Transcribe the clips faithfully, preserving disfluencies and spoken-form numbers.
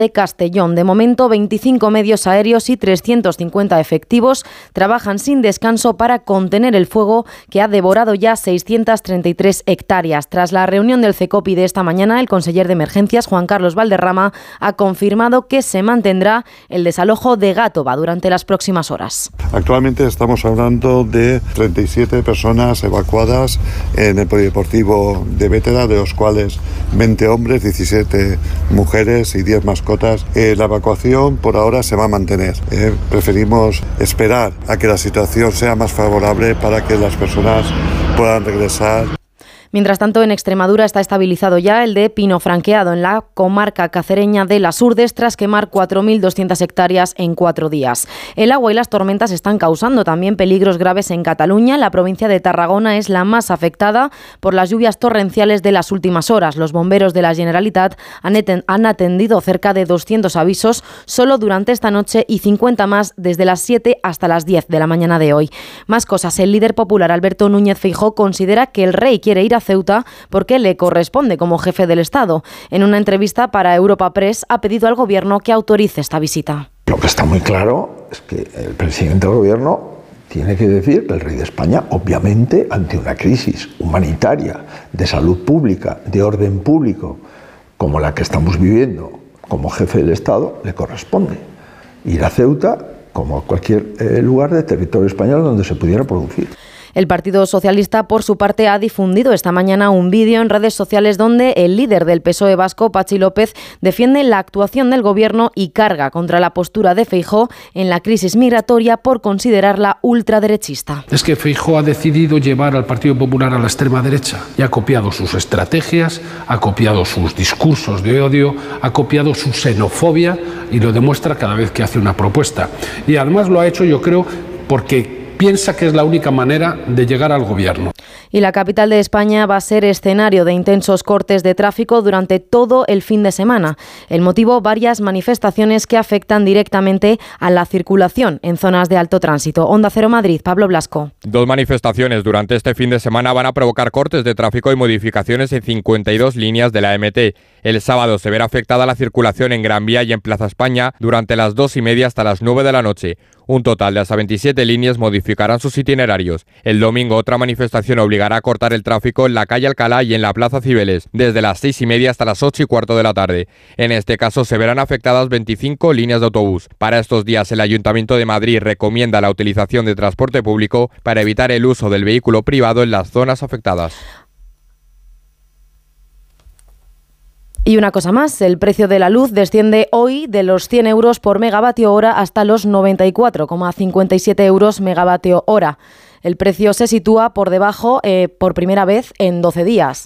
de Castellón. De momento, veinticinco medios aéreos y trescientos cincuenta efectivos trabajan sin descanso para contener el fuego que ha devorado ya seiscientas treinta y tres hectáreas. Tras la reunión del CECOPI de esta mañana, el conseller de Emergencias, Juan Carlos Valderrama, ha confirmado que se mantendrá el desalojo de Gátova durante las próximas horas. Actualmente estamos hablando de treinta y siete personas evacuadas en el polideportivo de Bétera, de los cuales veinte hombres, diecisiete mujeres y diez mascotas. Eh, la evacuación por ahora se va a mantener. Eh, preferimos esperar a que la situación sea más favorable para que las personas puedan regresar. Mientras tanto, en Extremadura está estabilizado ya el de pino franqueado en la comarca cacereña de Las Urdes tras quemar cuatro mil doscientas hectáreas en cuatro días. El agua y las tormentas están causando también peligros graves en Cataluña. La provincia de Tarragona es la más afectada por las lluvias torrenciales de las últimas horas. Los bomberos de la Generalitat han, eten- han atendido cerca de doscientos avisos solo durante esta noche y cincuenta más desde las siete hasta las diez de la mañana de hoy. Más cosas. El líder popular Alberto Núñez Feijóo considera que el rey quiere ir a Ceuta porque le corresponde como jefe del Estado. En una entrevista para Europa Press ha pedido al Gobierno que autorice esta visita. Lo que está muy claro es que el presidente del Gobierno tiene que decir que el rey de España, obviamente, ante una crisis humanitaria, de salud pública, de orden público, como la que estamos viviendo, como jefe del Estado, le corresponde ir a Ceuta como a cualquier eh, lugar del territorio español donde se pudiera producir. El Partido Socialista, por su parte, ha difundido esta mañana un vídeo en redes sociales donde el líder del P S O E vasco, Patxi López, defiende la actuación del Gobierno y carga contra la postura de Feijóo en la crisis migratoria por considerarla ultraderechista. Es que Feijóo ha decidido llevar al Partido Popular a la extrema derecha y ha copiado sus estrategias, ha copiado sus discursos de odio, ha copiado su xenofobia y lo demuestra cada vez que hace una propuesta. Y además lo ha hecho, yo creo, porque piensa que es la única manera de llegar al Gobierno. Y la capital de España va a ser escenario de intensos cortes de tráfico durante todo el fin de semana. El motivo, varias manifestaciones que afectan directamente a la circulación en zonas de alto tránsito. Onda Cero Madrid, Pablo Blasco. Dos manifestaciones durante este fin de semana van a provocar cortes de tráfico y modificaciones en cincuenta y dos líneas de la M T. El sábado se verá afectada la circulación en Gran Vía y en Plaza España durante las dos y media hasta las nueve de la noche. Un total de hasta veintisiete líneas modificarán sus itinerarios. El domingo otra manifestación obligará a cortar el tráfico en la calle Alcalá y en la Plaza Cibeles, desde las seis y media hasta las ocho y cuarto de la tarde. En este caso se verán afectadas veinticinco líneas de autobús. Para estos días el Ayuntamiento de Madrid recomienda la utilización de transporte público para evitar el uso del vehículo privado en las zonas afectadas. Y una cosa más, el precio de la luz desciende hoy de los cien euros por megavatio hora hasta los noventa y cuatro coma cincuenta y siete euros megavatio hora. El precio se sitúa por debajo eh, por primera vez en doce días.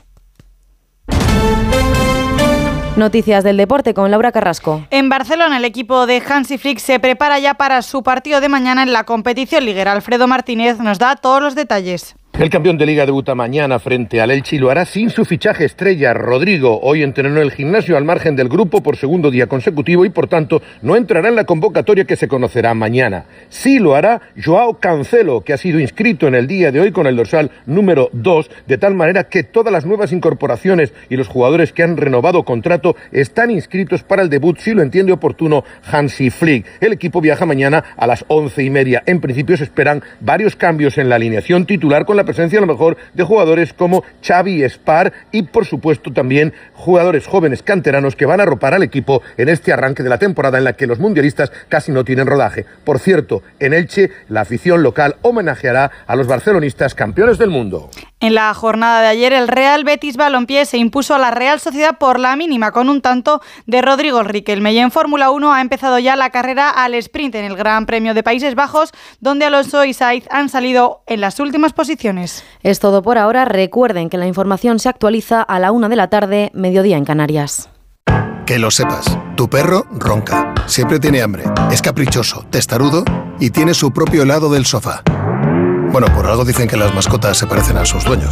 Noticias del deporte con Laura Carrasco. En Barcelona, el equipo de Hansi Flick se prepara ya para su partido de mañana en la competición liguera. Alfredo Martínez nos da todos los detalles. El campeón de Liga debuta mañana frente al Elche y lo hará sin su fichaje estrella, Rodrigo. Hoy entrenó en el gimnasio al margen del grupo por segundo día consecutivo y por tanto no entrará en la convocatoria que se conocerá mañana. Sí lo hará Joao Cancelo, que ha sido inscrito en el día de hoy con el dorsal número dos, de tal manera que todas las nuevas incorporaciones y los jugadores que han renovado contrato están inscritos para el debut, si lo entiende oportuno Hansi Flick. El equipo viaja mañana a las once y media. En principio se esperan varios cambios en la alineación titular con la presencia a lo mejor de jugadores como Xavi Espar y por supuesto también jugadores jóvenes canteranos que van a arropar al equipo en este arranque de la temporada en la que los mundialistas casi no tienen rodaje. Por cierto, en Elche la afición local homenajeará a los barcelonistas campeones del mundo. En la jornada de ayer el Real Betis Balompié se impuso a la Real Sociedad por la mínima con un tanto de Rodrigo Riquelme, y en Fórmula uno ha empezado ya la carrera al sprint en el Gran Premio de Países Bajos, donde Alonso y Sainz han salido en las últimas posiciones. Es todo por ahora. Recuerden que la información se actualiza a la una de la tarde, mediodía en Canarias. Que lo sepas, tu perro ronca, siempre tiene hambre, es caprichoso, testarudo y tiene su propio lado del sofá. Bueno, por algo dicen que las mascotas se parecen a sus dueños.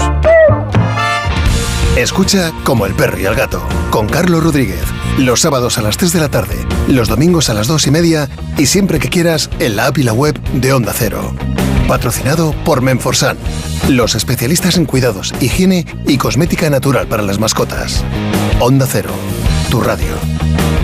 Escucha Como el perro y el gato, con Carlos Rodríguez, los sábados a las tres de la tarde, los domingos a las dos y media y siempre que quieras en la app y la web de Onda Cero. Patrocinado por Menforsan, los especialistas en cuidados, higiene y cosmética natural para las mascotas. Onda Cero, tu radio.